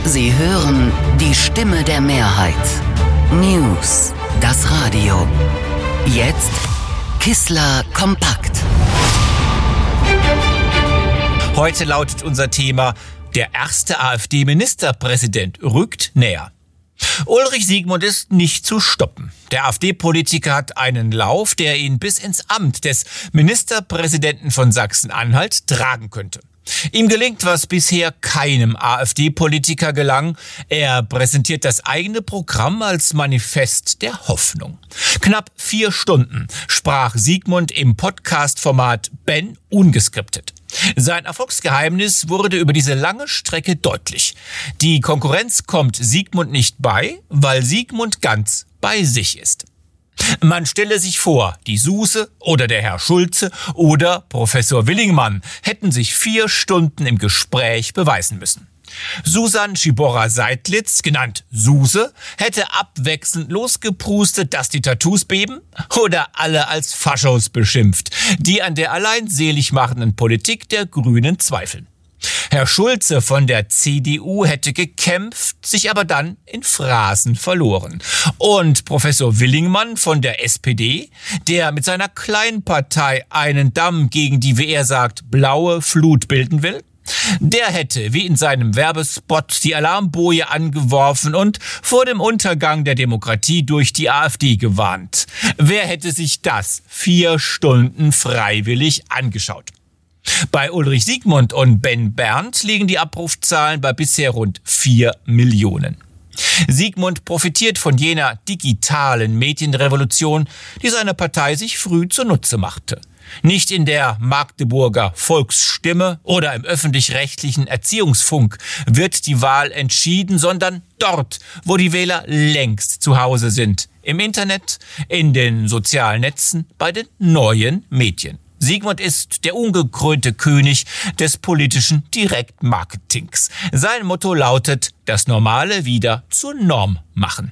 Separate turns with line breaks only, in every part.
Sie hören die Stimme der Mehrheit. News, das Radio. Jetzt Kissler kompakt.
Heute lautet unser Thema: Der erste AfD-Ministerpräsident rückt näher. Ulrich Siegmund ist nicht zu stoppen. Der AfD-Politiker hat einen Lauf, der ihn bis ins Amt des Ministerpräsidenten von Sachsen-Anhalt tragen könnte. Ihm gelingt, was bisher keinem AfD-Politiker gelang. Er präsentiert das eigene Programm als Manifest der Hoffnung. Knapp 4 Stunden sprach Siegmund im Podcast-Format Ben ungeskriptet. Sein Erfolgsgeheimnis wurde über diese lange Strecke deutlich. Die Konkurrenz kommt Siegmund nicht bei, weil Siegmund ganz bei sich ist. Man stelle sich vor, die Suse oder der Herr Schulze oder Professor Willingmann hätten sich 4 Stunden im Gespräch beweisen müssen. Susan Schiborra-Seidlitz, genannt Suse, hätte abwechselnd losgeprustet, dass die Tattoos beben, oder alle als Faschos beschimpft, die an der allein selig machenden Politik der Grünen zweifeln. Herr Schulze von der CDU hätte gekämpft, sich aber dann in Phrasen verloren. Und Professor Willingmann von der SPD, der mit seiner Kleinpartei einen Damm gegen die, wie er sagt, blaue Flut bilden will, der hätte, wie in seinem Werbespot, die Alarmboje angeworfen und vor dem Untergang der Demokratie durch die AfD gewarnt. Wer hätte sich das 4 Stunden freiwillig angeschaut? Bei Ulrich Siegmund und Ben Berndt liegen die Abrufzahlen bei bisher rund 4 Millionen. Siegmund profitiert von jener digitalen Medienrevolution, die seine Partei sich früh zunutze machte. Nicht in der Magdeburger Volksstimme oder im öffentlich-rechtlichen Erziehungsfunk wird die Wahl entschieden, sondern dort, wo die Wähler längst zu Hause sind. Im Internet, in den sozialen Netzen, bei den neuen Medien. Siegmund ist der ungekrönte König des politischen Direktmarketings. Sein Motto lautet: das Normale wieder zur Norm machen.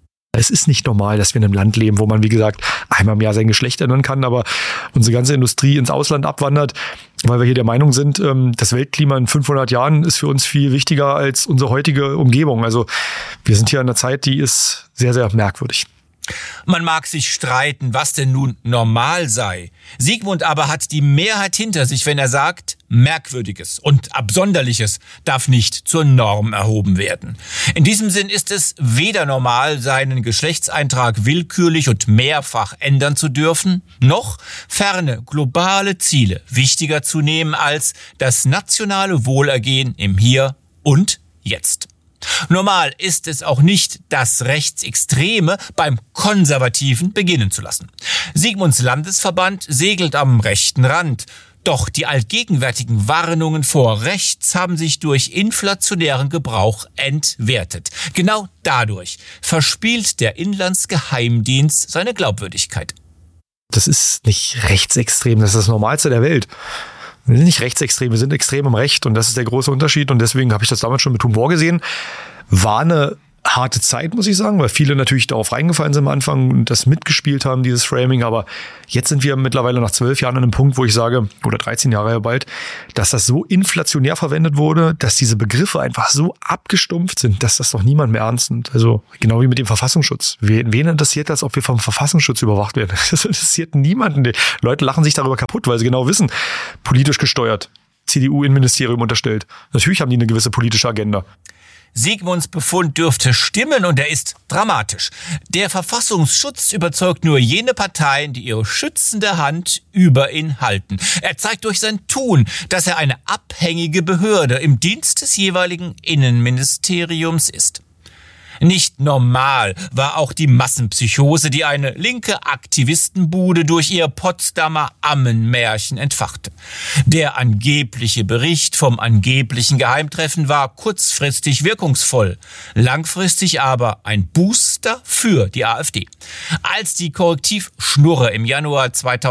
Es ist nicht normal, dass wir in einem Land leben, wo man, wie gesagt, einmal im Jahr sein Geschlecht ändern kann, aber unsere ganze Industrie ins Ausland abwandert, weil wir hier der Meinung sind, das Weltklima in 500 Jahren ist für uns viel wichtiger als unsere heutige Umgebung. Also wir sind hier in einer Zeit, die ist sehr, sehr merkwürdig.
Man mag sich streiten, was denn nun normal sei. Siegmund aber hat die Mehrheit hinter sich, wenn er sagt, Merkwürdiges und Absonderliches darf nicht zur Norm erhoben werden. In diesem Sinn ist es weder normal, seinen Geschlechtseintrag willkürlich und mehrfach ändern zu dürfen, noch ferne globale Ziele wichtiger zu nehmen als das nationale Wohlergehen im Hier und Jetzt. Normal ist es auch nicht, das Rechtsextreme beim Konservativen beginnen zu lassen. Siegmunds Landesverband segelt am rechten Rand. Doch die allgegenwärtigen Warnungen vor rechts haben sich durch inflationären Gebrauch entwertet. Genau dadurch verspielt der Inlandsgeheimdienst seine Glaubwürdigkeit.
Das ist nicht rechtsextrem, das ist das Normalste der Welt. Wir sind nicht rechtsextrem, wir sind extrem im Recht und das ist der große Unterschied und deswegen habe ich das damals schon mit Humor gesehen. War eine harte Zeit, muss ich sagen, weil viele natürlich darauf reingefallen sind am Anfang und das mitgespielt haben, dieses Framing, aber jetzt sind wir mittlerweile nach 12 Jahren an einem Punkt, wo ich sage, oder 13 Jahre ja bald, dass das so inflationär verwendet wurde, dass diese Begriffe einfach so abgestumpft sind, dass das doch niemand mehr ernst nimmt. Also genau wie mit dem Verfassungsschutz. Wen interessiert das, ob wir vom Verfassungsschutz überwacht werden? Das interessiert niemanden. Die Leute lachen sich darüber kaputt, weil sie genau wissen, politisch gesteuert, CDU-Innenministerium unterstellt. Natürlich haben die eine gewisse politische Agenda.
Siegmunds Befund dürfte stimmen und er ist dramatisch. Der Verfassungsschutz überzeugt nur jene Parteien, die ihre schützende Hand über ihn halten. Er zeigt durch sein Tun, dass er eine abhängige Behörde im Dienst des jeweiligen Innenministeriums ist. Nicht normal war auch die Massenpsychose, die eine linke Aktivistenbude durch ihr Potsdamer Ammenmärchen entfachte. Der angebliche Bericht vom angeblichen Geheimtreffen war kurzfristig wirkungsvoll, langfristig aber ein Booster für die AfD. Als die Korrektivschnurre im Januar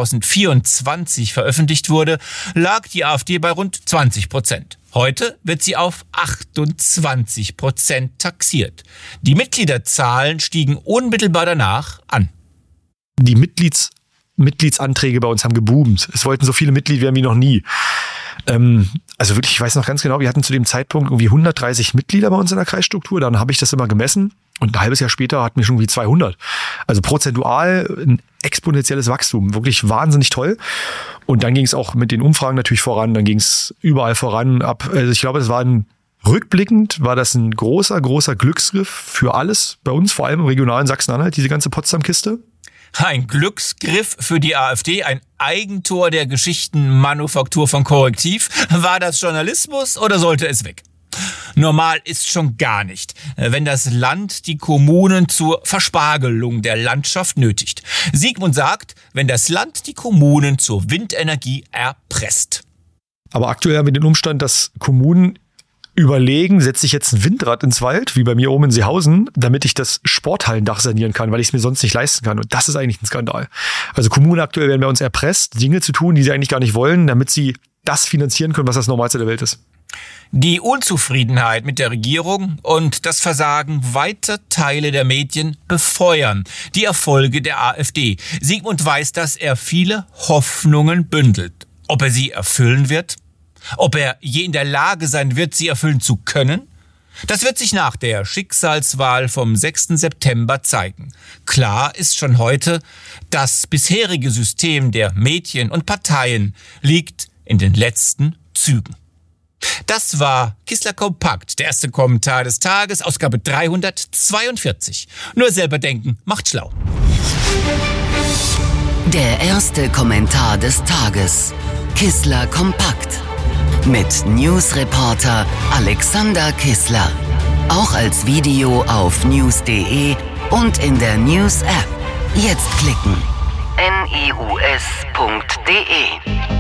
2024 veröffentlicht wurde, lag die AfD bei rund 20%. Heute wird sie auf 28% taxiert. Die Mitgliederzahlen stiegen unmittelbar danach an.
Die Mitgliedsanträge bei uns haben geboomt. Es wollten so viele Mitglieder werden wie noch nie. Also wirklich, ich weiß noch ganz genau, wir hatten zu dem Zeitpunkt irgendwie 130 Mitglieder bei uns in der Kreisstruktur. Dann habe ich das immer gemessen und ein halbes Jahr später hatten wir schon irgendwie 200. Also prozentual ein exponentielles Wachstum. Wirklich wahnsinnig toll. Und dann ging es auch mit den Umfragen natürlich voran. Dann ging es überall voran. Also ich glaube, rückblickend war das ein großer Glücksgriff für alles. Bei uns, vor allem im regionalen Sachsen-Anhalt, diese ganze Potsdam-Kiste.
Ein Glücksgriff für die AfD, ein Eigentor der Geschichtenmanufaktur von Korrektiv. War das Journalismus oder sollte es weg? Normal ist schon gar nicht, wenn das Land die Kommunen zur Verspargelung der Landschaft nötigt. Siegmund sagt, wenn das Land die Kommunen zur Windenergie erpresst.
Aber aktuell haben wir den Umstand, dass Kommunen überlegen, setze ich jetzt ein Windrad ins Wald, wie bei mir oben in Seehausen, damit ich das Sporthallendach sanieren kann, weil ich es mir sonst nicht leisten kann. Und das ist eigentlich ein Skandal. Also Kommunen aktuell werden bei uns erpresst, Dinge zu tun, die sie eigentlich gar nicht wollen, damit sie das finanzieren können, was das Normalste der Welt ist.
Die Unzufriedenheit mit der Regierung und das Versagen weiter Teile der Medien befeuern die Erfolge der AfD. Siegmund weiß, dass er viele Hoffnungen bündelt. Ob er sie erfüllen wird? Ob er je in der Lage sein wird, sie erfüllen zu können? Das wird sich nach der Schicksalswahl vom 6. September zeigen. Klar ist schon heute, das bisherige System der Medien und Parteien liegt in den letzten Zügen. Das war Kissler Kompakt, der erste Kommentar des Tages, Ausgabe 342. Nur selber denken macht schlau.
Der erste Kommentar des Tages. Kissler Kompakt. Mit Newsreporter Alexander Kissler. Auch als Video auf news.de und in der News-App. Jetzt klicken. news.de